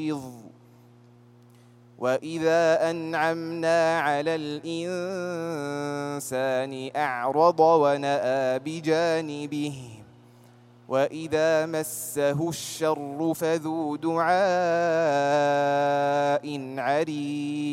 غليظ وإذا أنعمنا على الإنسان أعرض ونأى بجانبه وإذا مسه الشر فذو دعاء عريض